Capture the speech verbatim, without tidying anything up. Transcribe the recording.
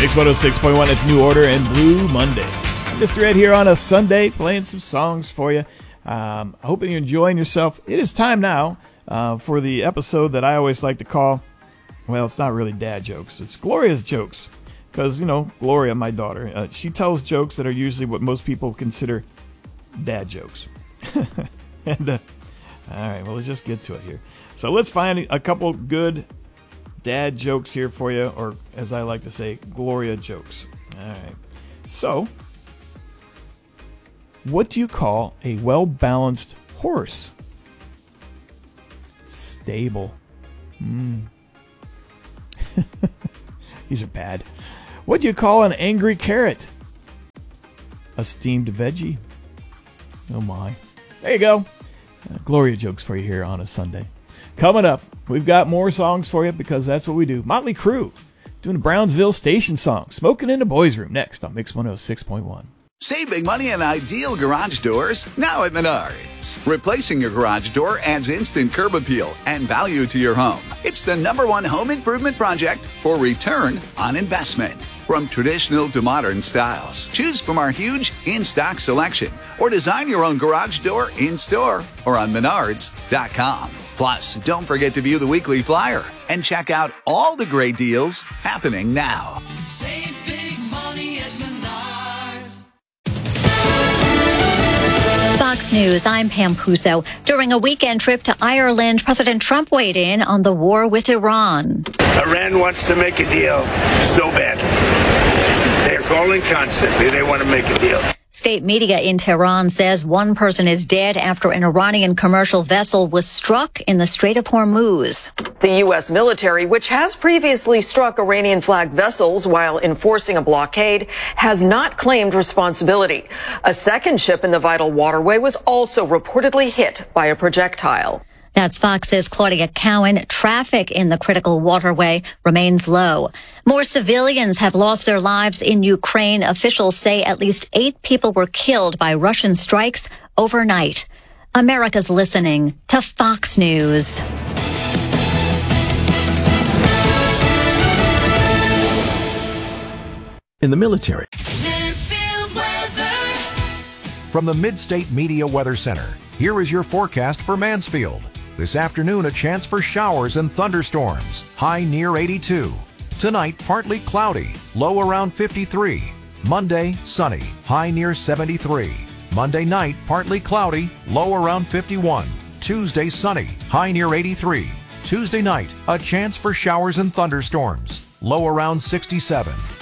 Mix one oh six point one, it's New Order and Blue Monday. Mister Ed here on a Sunday, playing some songs for you. Um, I hope you're enjoying yourself. It is time now uh, for the episode that I always like to call, well, it's not really dad jokes. It's Gloria's jokes. Because, you know, Gloria, my daughter, uh, she tells jokes that are usually what most people consider dad jokes. and, uh, all right, well, let's just get to it here. So let's find a couple good dad jokes here for you, or as I like to say, Gloria jokes. All right. So, what do you call a well-balanced horse? Stable. Mm. These are bad. What do you call an angry carrot? A steamed veggie. Oh my. There you go. Uh, Gloria jokes for you here on a Sunday. Coming up, we've got more songs for you because that's what we do. Motley Crue doing a Brownsville Station song. Smoking in the Boys Room next on Mix one oh six point one. Save big money on ideal garage doors now at Menards. Replacing your garage door adds instant curb appeal and value to your home. It's the number one home improvement project for return on investment. From traditional to modern styles, choose from our huge in-stock selection or design your own garage door in-store or on menards dot com. Plus, don't forget to view the weekly flyer and check out all the great deals happening now. Save big money at Menards. Fox News, I'm Pam Puso. During a weekend trip to Ireland, President Trump weighed in on the war with Iran. Iran wants to make a deal so bad. They're calling constantly. They want to make a deal. State media in Tehran says one person is dead after an Iranian commercial vessel was struck in the Strait of Hormuz. The U S military, which has previously struck Iranian-flagged vessels while enforcing a blockade, has not claimed responsibility. A second ship in the vital waterway was also reportedly hit by a projectile. That's Fox's Claudia Cowan. Traffic in the critical waterway remains low. More civilians have lost their lives in Ukraine. Officials say at least eight people were killed by Russian strikes overnight. America's listening to Fox News. In the military. Mansfield weather. From the Mid-State Media Weather Center, here is your forecast for Mansfield. This afternoon, a chance for showers and thunderstorms, high near eighty-two. Tonight, partly cloudy, low around fifty-three. Monday, sunny, high near seventy-three. Monday night, partly cloudy, low around fifty-one. Tuesday, sunny, high near eighty-three. Tuesday night, a chance for showers and thunderstorms, low around sixty-seven.